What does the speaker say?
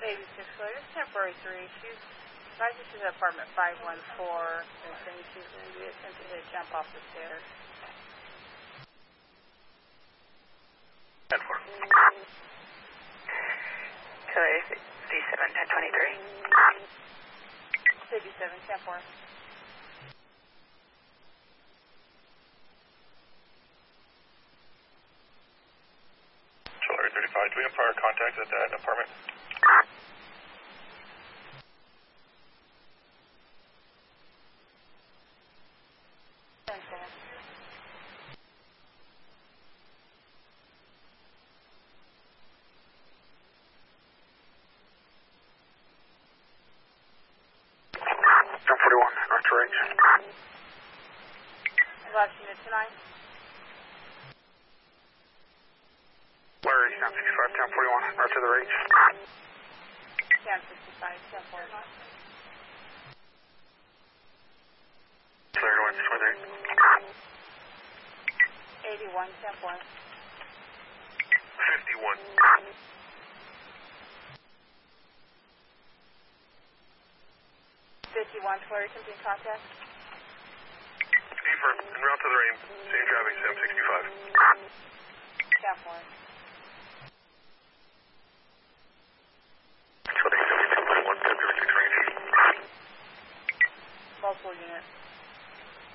86 Florida, temporary 3. She's advising she's at apartment 514 and saying she's going to be attempting to jump off the stairs. 10-4. Killer 57, 1023. 57, 10-4. Area 35, do we have prior contact at that apartment? Jump 41, North to range. Last unit tonight. Larry, 965, 1041, right to the range. 1065, 10-4. Clear to 123. 81, 10-4. 51. 51, Flurry, attempting contact. Affirm, en route to the range, same traffic, 765. 10-4.